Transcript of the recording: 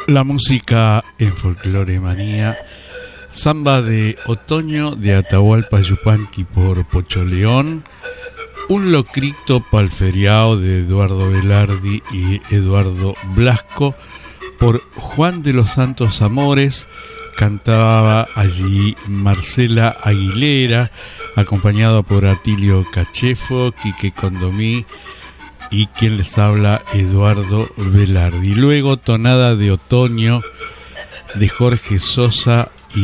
La música en Folclore Manía, Samba de Otoño de Atahualpa Yupanqui por Pocho León, Un locrito pa'l feriao de Eduardo Velardi y Eduardo Blasco por Juan de los Santos Amores. Cantaba allí Marcela Aguilera, acompañado por Atilio Cachefo, Quique Condomí y quien les habla, Eduardo Velardi. Luego Tonada de Otoño de Jorge Sosa